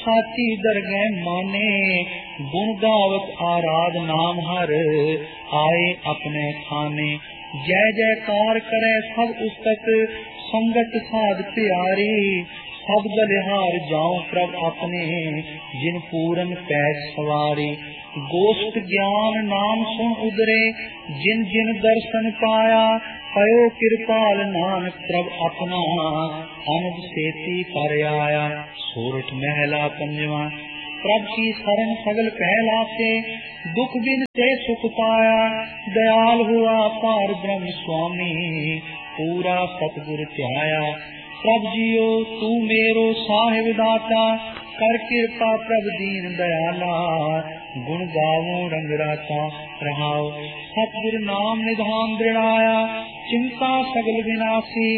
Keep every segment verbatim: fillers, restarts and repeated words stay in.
साची दरगह माने, गुण गावत आराध नाम हर, आए अपने खाने। जय जयकार करे सब उस्तक, संगत साध प्यारी, सब बलिहार जाऊं प्रभ अपने, जिन पूरन पैज सवारी। गोष्ठ ज्ञान नाम सुन उदरे, जिन जिन दर्शन पाया, पयो कृपाल नानक प्रभ अपना, अनंद सेती कर आया। सोरठ महला पंजवा। प्रभ की शरण सगल पहलाते, दुख बिन से सुख पाया, दयाल हुआ पार ब्रह्म स्वामी, पूरा सतगुर ध्याया। प्रभ जियो तू मेरो साहिब दाता, कर कृपा प्रभ दीन दयाला, गुण गावो रंग राता। रहाओ सतगुर नाम निधान दृढ़ाया, चिंता सगल विनाशी,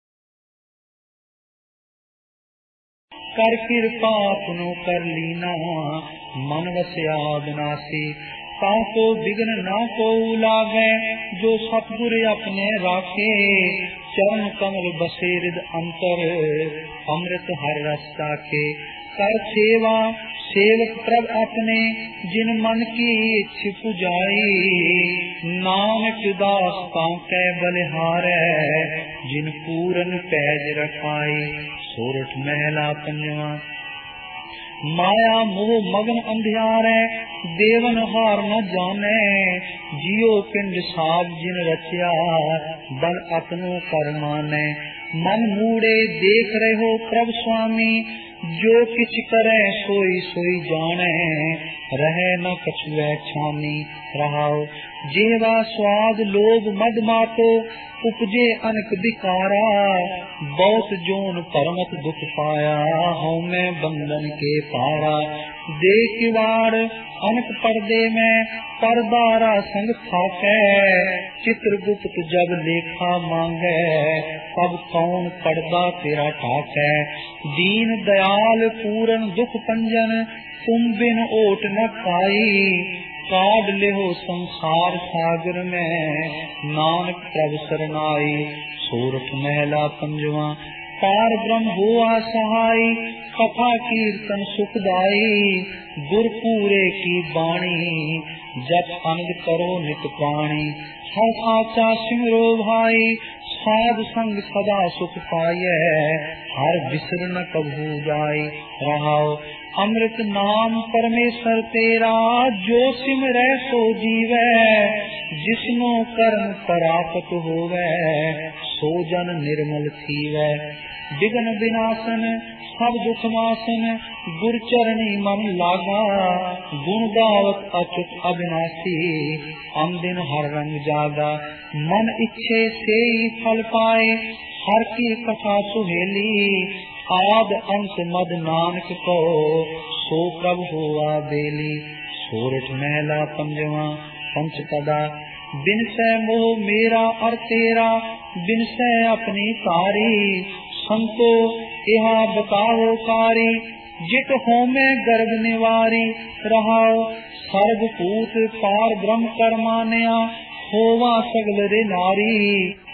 कर कृपा अपनो कर लीना, मन वस्या विनाशी। ताको बिघ्न ना को लागे, जो सतगुर अपने राखे, चरण कमल बसे हृद अंतर, अमृत हर रस साखे। कर सेवा सेवक प्रभ अपने, जिन मन की इच्छ पुजाई, नानक दास तांकै बलिहारै, जिन पूरन पैज रखाई। सोरठ महला पंजवा। माया मोह मगन अंधियारै, देवन हार न जाने, जियो पिंड साज जिन रचिया, बल अपनो कर मानै। मन मूड़े देख रहे हो प्रभ स्वामी, जो किछ करे सोई सोई जाने, रहे न कछुए छानी। रहाओ जेवा स्वाद लोभ मद मातो, उपजे अनक विकारा, बहुत जोन परमत दुख पाया, हूँ मैं बंधन के पारा। देख वार अनक पर्दे में, परदारा संग थाकै, चित्रगुप्त जब लेखा मांगे, तब कौन पर्दा तेरा ठाकै। दीन दयाल पूरन दुख पंजन, तुम बिन ओट न खाई, काढ़ लेहो संसार सागर में, नानक प्रभ सरनाई। सोरठ महला पंजवा। पार ब्रह्म हुआ सहाय, कथा कीर्तन सुखदाई, गुर पूरे की बाणी, जप अनंद करो नित प्राणी। हर साचा सिमरो भाई, साध संग सदा सुख पाइए, हर बिसर न कभू जाई। रहाओ अमृत नाम परमेश्वर तेरा, जो सिमरै सो जीवै, जिसनो कर्म परापत होवै, सो जन निर्मल थीवै। विघ्न विनाशन सब दुख नाशन, गुर चरणी मन लागा, गुण गावत अच्युत अविनाशी, अनदिन हर रंग जागा। मन इच्छे से ही फल पाए, हर की कथा सुहेली, आद अंत मद नानक को, सो प्रभ हुआ बेली। सोरठ महला पंजवा। पंचपदा। बिन सै मोह मेरा और तेरा, बिन सै अपनी तारी, संतो यहा बताओ कारी, जित हो में गर्भ निवारी। रहाओ सर्वभूत पार ब्रह्म कर मानया, होवा सगल रे नारी।